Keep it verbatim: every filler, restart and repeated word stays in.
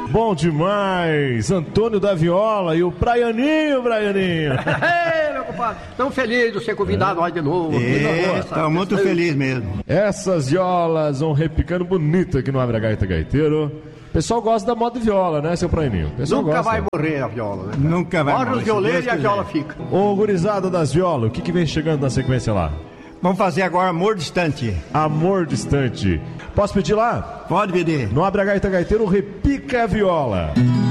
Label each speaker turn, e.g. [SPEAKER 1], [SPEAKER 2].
[SPEAKER 1] Bom demais! Antônio da Viola e o Braianinho, Braianinho.
[SPEAKER 2] Ei, meu compadre, tão feliz de ser convidado nós de novo.
[SPEAKER 3] É, tá muito feliz mesmo.
[SPEAKER 1] Essas violas vão repicando bonito aqui no Abre a Gaita Gaiteiro. O pessoal gosta da moda de viola, né, seu Braianinho?
[SPEAKER 2] Nunca
[SPEAKER 1] gosta.
[SPEAKER 2] vai morrer a viola, né?
[SPEAKER 3] Nunca vai
[SPEAKER 2] morrer. Ora os violeiros e a viola
[SPEAKER 3] quiser.
[SPEAKER 2] fica.
[SPEAKER 1] Ô, gurizada das violas, o que, que vem chegando na sequência lá?
[SPEAKER 3] Vamos fazer agora Amor Distante.
[SPEAKER 1] Amor Distante. Posso pedir lá?
[SPEAKER 3] Pode pedir.
[SPEAKER 1] No Abre a Gaita Gaiteiro, repica a viola.